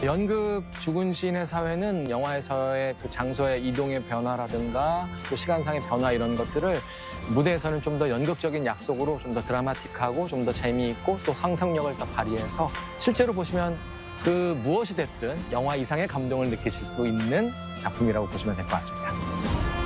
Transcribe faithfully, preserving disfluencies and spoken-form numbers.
연극 죽은 시인의 사회는 영화에서의 그 장소의 이동의 변화라든가 또 시간상의 변화 이런 것들을 무대에서는 좀 더 연극적인 약속으로 좀 더 드라마틱하고 좀 더 재미있고 또 상상력을 더 발휘해서 실제로 보시면 그 무엇이 됐든 영화 이상의 감동을 느끼실 수 있는 작품이라고 보시면 될 것 같습니다.